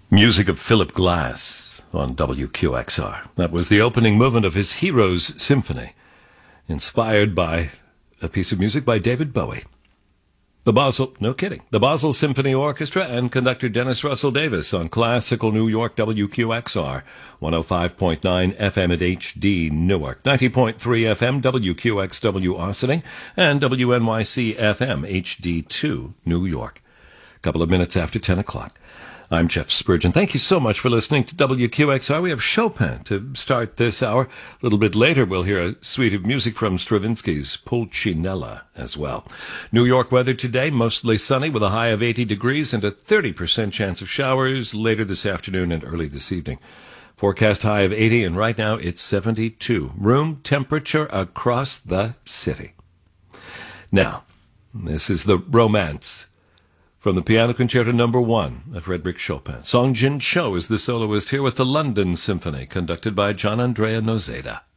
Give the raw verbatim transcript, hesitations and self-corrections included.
Music of Philip Glass on W Q X R. That was the opening movement of his Heroes Symphony, inspired by a piece of music by David Bowie. The Basel, no kidding, the Basel Symphony Orchestra and conductor Dennis Russell Davis on classical New York W Q X R, one oh five point nine F M at H D Newark, ninety point three F M W Q X W Ossining, and W N Y C F M H D two New York. A couple of minutes after ten o'clock. I'm Jeff Spurgeon. Thank you so much for listening to W Q X R. We have Chopin to start this hour. A little bit later, we'll hear a suite of music from Stravinsky's Pulcinella as well. New York weather today, mostly sunny with a high of eighty degrees and a thirty percent chance of showers later this afternoon and early this evening. Forecast high of eighty, and right now it's seventy-two. Room temperature across the city. Now, this is the Romance from the Piano Concerto Number One of Frédéric Chopin. Song Jin Cho is the soloist here with the London Symphony, conducted by Gian Andrea Nozeda.